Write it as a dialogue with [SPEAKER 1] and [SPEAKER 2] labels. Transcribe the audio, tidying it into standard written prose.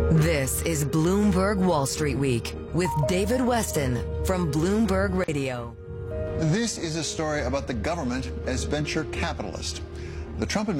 [SPEAKER 1] This is Bloomberg Wall Street Week with David Weston from Bloomberg Radio.
[SPEAKER 2] This is a story about the government as venture capitalist. The Trump administration